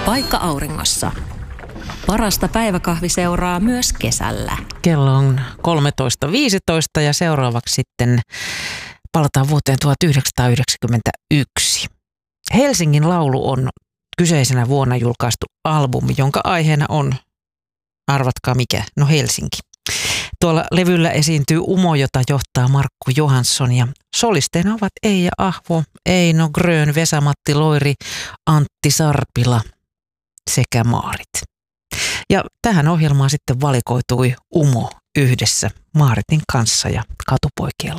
Paikka auringossa. Parasta päiväkahviseuraa myös kesällä. Kello on 13.15 ja seuraavaksi sitten palataan vuoteen 1991. Helsingin laulu on kyseisenä vuonna julkaistu albumi, jonka aiheena on, arvatkaa mikä, no Helsinki. Tuolla levyllä esiintyy Umo, jota johtaa Markku Johansson ja solisteina ovat Eija Ahvo, Eino Grön, Vesa-Matti Loiri, Antti Sarpila sekä Maarit. Ja tähän ohjelmaan sitten valikoitui Umo yhdessä Maaritin kanssa ja Katupoikien